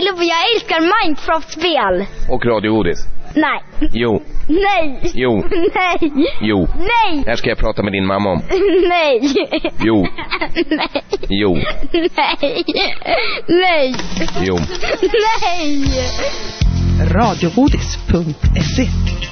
Love, jag älskar Minecraft-spel. Och radiogodis. Nej. Jo. Nej. Jo. Nej. Jo. Nej. Det här ska jag prata med din mamma om. Nej. Jo. Nej. Jo. Nej. Nej. Jo. Nej. Radiogodis.se